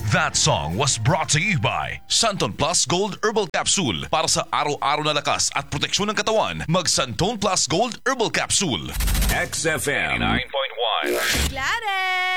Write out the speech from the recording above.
That song was brought to you by Santon Plus Gold Herbal Capsule. Para sa araw-araw na lakas at proteksyon ng katawan, mag Santon Plus Gold Herbal Capsule. XFM 9.1. Claret!